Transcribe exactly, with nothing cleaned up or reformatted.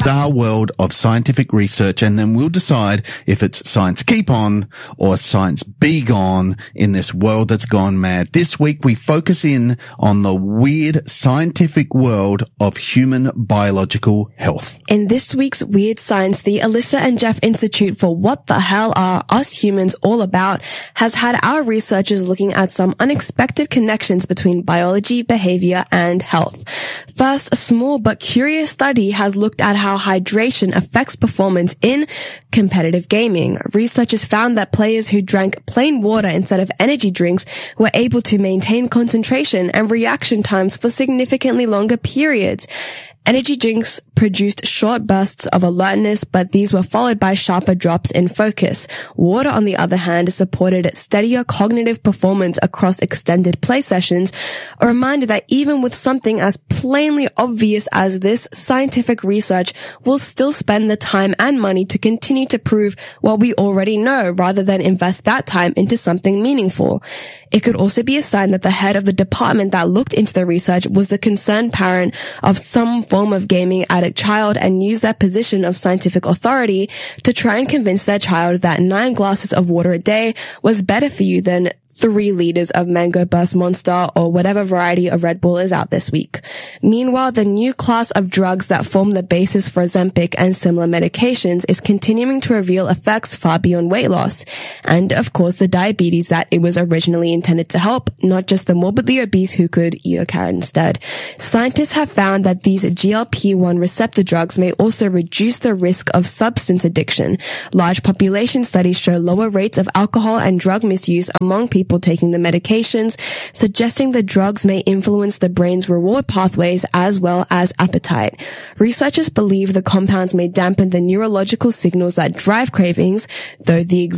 bizarre world of scientific research, and then we'll decide if it's science keep on or science be gone in this world that's gone mad. This week we focus in on the weird scientific world of human biological health. In this week's Weird Science, the Alyssa and Jeff Institute for What the Hell Are Us Humans All About has had our researchers looking at some unexpected connections between biology, behavior, and health. First, a small but curious study has looked at how hydration affects performance in competitive gaming. Researchers found that players who drank plain water instead of energy drinks were able to maintain concentration and reaction times for significantly longer periods. Energy drinks produced short bursts of alertness, but these were followed by sharper drops in focus. Water, on the other hand, supported steadier cognitive performance across extended play sessions, a reminder that even with something as plainly obvious as this, scientific research will still spend the time and money to continue to prove what we already know, rather than invest that time into something meaningful. It could also be a sign that the head of the department that looked into the research was the concerned parent of some form of gaming addict child and used that position of scientific authority to try and convince their child that nine glasses of water a day was better for you than three liters of Mango Burst Monster or whatever variety of Red Bull is out this week. Meanwhile, the new class of drugs that form the basis for Ozempic and similar medications is continuing to reveal effects far beyond weight loss. And of course, the diabetes that it was originally intended to help, not just the morbidly obese who could eat a carrot instead. Scientists have found that these G L P one receptor drugs may also reduce the risk of substance addiction. Large population studies show lower rates of alcohol and drug misuse among people People taking the medications, suggesting the drugs may influence the brain's reward pathways as well as appetite. Researchers believe the compounds may dampen the neurological signals that drive cravings, though the